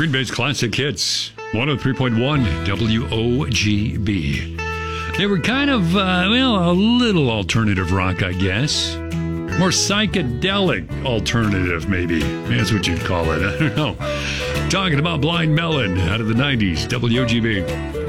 Green Bay's classic hits, 103.1 WOGB. They were kind of, a little alternative rock, I guess. More psychedelic alternative, maybe. That's what you'd call it. I don't know. Talking about Blind Melon out of the 90s, WOGB.